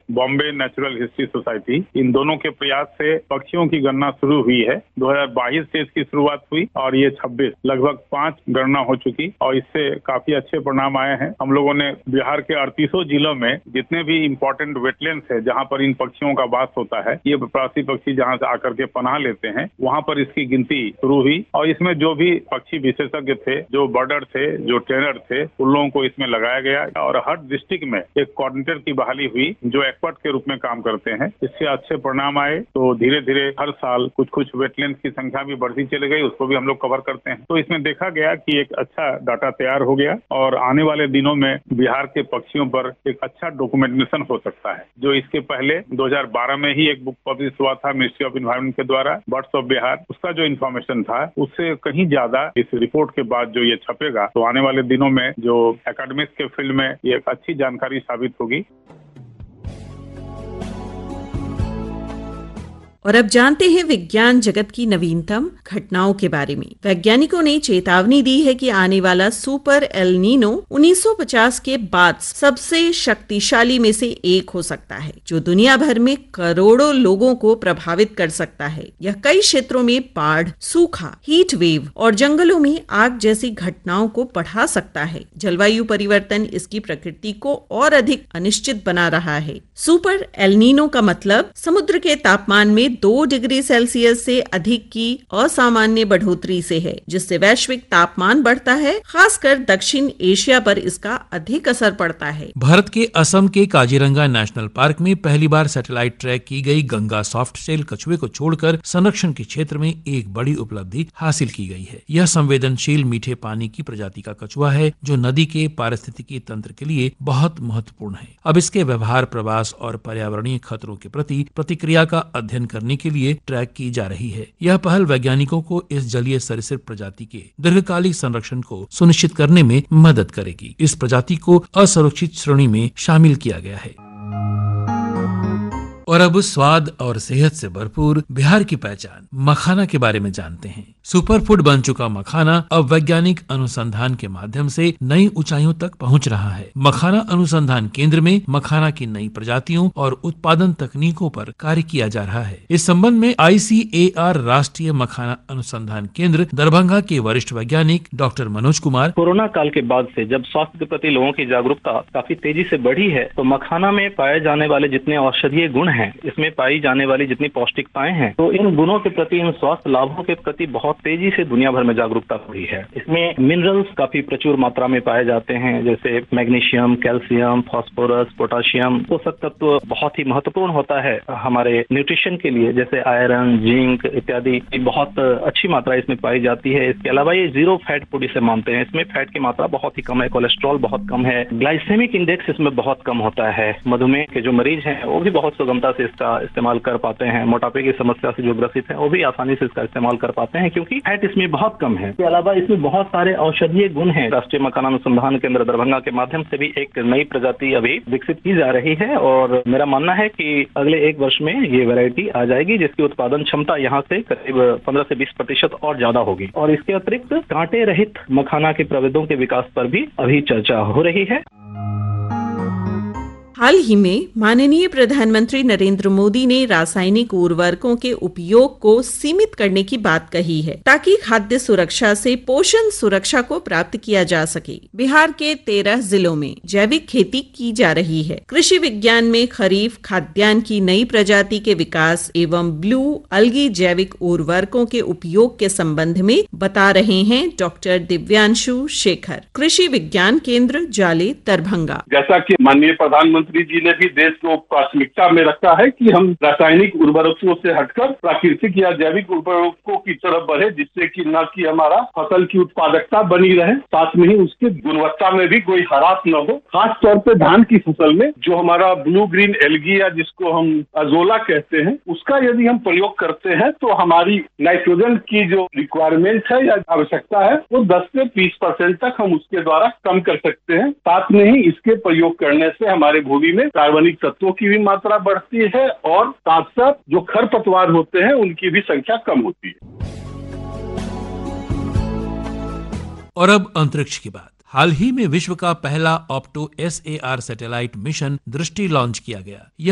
Bombay natural history society, इन दोनों के प्रयास से पक्षियों की गणना शुरू हुई है। 2022 से इसकी शुरुआत हुई और ये 26 लगभग 5 गणना हो चुकी और इससे काफी अच्छे परिणाम आए हैं। हम लोगों ने बिहार के 38 जिलों में जितने भी इम्पोर्टेंट वेटलैंड्स है जहाँ पर इन पक्षियों का वास होता है, ये प्रवासी पक्षी जहाँ से आकर के पनाह लेते हैं, वहाँ पर इसकी गिनती शुरू हुई और इसमें जो भी पक्षी विशेषज्ञ थे, जो बर्डर थे, जो ट्रेनर थे, उन लोगों को इसमें लगाया गया और हर डिस्ट्रिक्ट में एक कोऑर्डिनेटर की बहाली हुई जो एक्सपर्ट के रूप में काम करते हैं। इससे अच्छे परिणाम आए तो धीरे धीरे हर साल कुछ कुछ वेटलैंड्स की संख्या भी बढ़ती चली गई, उसको भी हम लोग कवर करते हैं। तो इसमें देखा गया कि एक अच्छा डाटा तैयार हो गया और आने वाले दिनों में बिहार के पक्षियों पर एक अच्छा डॉक्यूमेंटेशन हो सकता है। जो इसके पहले 2012 में ही एक बुक पब्लिश हुआ था मिनिस्ट्री ऑफ एनवायरनमेंट के द्वारा, बर्ड्स ऑफ बिहार, उसका जो इन्फॉर्मेशन था उससे कहीं ज्यादा इस रिपोर्ट के बाद जो ये छपेगा तो आने वाले दिनों में जो एकेडमिक्स के फील्ड में ये एक अच्छी जानकारी साबित होगी। और अब जानते हैं विज्ञान जगत की नवीनतम घटनाओं के बारे में। वैज्ञानिकों ने चेतावनी दी है कि आने वाला सुपर एल नीनो 1950 के बाद सबसे शक्तिशाली में से एक हो सकता है, जो दुनिया भर में करोड़ों लोगों को प्रभावित कर सकता है। यह कई क्षेत्रों में बाढ़, सूखा, हीट वेव और जंगलों में आग जैसी घटनाओं को बढ़ा सकता है। जलवायु परिवर्तन इसकी प्रकृति को और अधिक अनिश्चित बना रहा है। सुपर एल नीनो का मतलब समुद्र के तापमान में 2 डिग्री सेल्सियस से अधिक की असामान्य बढ़ोतरी से है, जिससे वैश्विक तापमान बढ़ता है। खासकर दक्षिण एशिया पर इसका अधिक असर पड़ता है। भारत के असम के काजीरंगा नेशनल पार्क में पहली बार सैटेलाइट ट्रैक की गई गंगा सॉफ्ट सेल कछुए को छोड़कर संरक्षण के क्षेत्र में एक बड़ी उपलब्धि हासिल की गई है। यह संवेदनशील मीठे पानी की प्रजाति का कछुआ है जो नदी के पारिस्थितिकी तंत्र के लिए बहुत महत्वपूर्ण है। अब इसके व्यवहार, प्रवास और पर्यावरणीय खतरों के प्रति प्रतिक्रिया का अध्ययन करने के लिए ट्रैक की जा रही है। यह पहल वैज्ञानिकों को इस जलीय सरीसृप प्रजाति के दीर्घकालिक संरक्षण को सुनिश्चित करने में मदद करेगी। इस प्रजाति को असुरक्षित श्रेणी में शामिल किया गया है। और अब स्वाद और सेहत से भरपूर बिहार की पहचान मखाना के बारे में जानते हैं। सुपर फूड बन चुका मखाना अब वैज्ञानिक अनुसंधान के माध्यम से नई ऊंचाइयों तक पहुंच रहा है। मखाना अनुसंधान केंद्र में मखाना की नई प्रजातियों और उत्पादन तकनीकों पर कार्य किया जा रहा है। इस संबंध में ICAR राष्ट्रीय मखाना अनुसंधान केंद्र दरभंगा के वरिष्ठ वैज्ञानिक डॉक्टर मनोज कुमार, कोरोना काल के बाद से जब स्वास्थ्य के प्रति लोगों की जागरूकता काफी तेजी से बढ़ी है, तो मखाना में पाए जाने वाले जितने औषधीय गुण हैं, इसमें पाई जाने वाली जितनी पौष्टिकताएं हैं, तो इन गुणों के प्रति, इन स्वास्थ्य लाभों के प्रति बहुत तेजी से दुनिया भर में जागरूकता बढ़ी है। इसमें मिनरल्स काफी प्रचुर मात्रा में पाए जाते हैं, जैसे मैग्नीशियम, कैल्शियम, फास्फोरस, पोटाशियम। पोषक तत्व बहुत ही महत्वपूर्ण होता है हमारे न्यूट्रिशन के लिए, जैसे आयरन, जिंक इत्यादि बहुत अच्छी मात्रा इसमें पाई जाती है। इसके अलावा ये जीरो फैट फूड इसे मानते हैं। इसमें फैट की मात्रा बहुत ही कम है, कोलेस्ट्रॉल बहुत कम है, ग्लाइसेमिक इंडेक्स इसमें बहुत कम होता है। मधुमेह के जो मरीज हैं वो भी बहुत सुगमता से इसका इस्तेमाल कर पाते हैं। मोटापे की समस्या से जो ग्रसित है वो भी आसानी से इसका इस्तेमाल कर पाते हैं, क्योंकि फैट इसमें बहुत कम है। इसके अलावा इसमें बहुत सारे औषधीय गुण हैं। राष्ट्रीय मखाना अनुसंधान केंद्र दरभंगा के माध्यम से भी एक नई प्रजाति अभी विकसित की जा रही है और मेरा मानना है कि अगले 1 वर्ष में ये वैरायटी आ जाएगी, जिसकी उत्पादन क्षमता यहाँ से करीब 15 से 20% और ज्यादा होगी। और इसके अतिरिक्त कांटे रहित मखाना के प्रभेदों के विकास पर भी अभी चर्चा हो रही है। हाल ही में माननीय प्रधानमंत्री नरेंद्र मोदी ने रासायनिक उर्वरकों के उपयोग को सीमित करने की बात कही है, ताकि खाद्य सुरक्षा से पोषण सुरक्षा को प्राप्त किया जा सके। बिहार के 13 जिलों में जैविक खेती की जा रही है। कृषि विज्ञान में खरीफ खाद्यान्न की नई प्रजाति के विकास एवं ब्लू अलगी जैविक उर्वरकों के उपयोग के संबंध में बता रहे हैं डॉक्टर दिव्यांशु शेखर, कृषि विज्ञान केंद्र जाले दरभंगा। जैसा कि माननीय प्रधानमंत्री जी ने भी देश को प्राथमिकता में रखा है कि हम रासायनिक उर्वरकों से हटकर प्राकृतिक या जैविक उर्वरकों की तरफ बढ़े, जिससे कि न कि हमारा फसल की उत्पादकता बनी रहे, साथ में ही उसकी गुणवत्ता में भी कोई हरास न हो। खास तौर पे धान की फसल में जो हमारा ब्लू ग्रीन एल्गी या जिसको हम अजोला कहते हैं, उसका यदि हम प्रयोग करते हैं तो हमारी नाइट्रोजन की जो रिक्वायरमेंट है या आवश्यकता है वो 10 से 20% तक हम उसके द्वारा कम कर सकते हैं। साथ में ही इसके प्रयोग करने से हमारे भूमि में कार्बनिक तत्वों की भी मात्रा बढ़ती है और साथ साथ जो खरपतवार होते हैं उनकी भी संख्या कम होती है। और अब अंतरिक्ष की बात। हाल ही में विश्व का पहला ऑप्टो SAR सैटेलाइट मिशन दृष्टि लॉन्च किया गया।